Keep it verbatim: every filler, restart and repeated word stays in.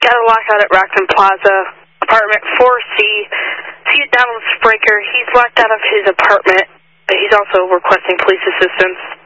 got a lockout at Rockton Plaza, apartment four C. See Donald Spraker. He's locked out of his apartment. He's also requesting police assistance.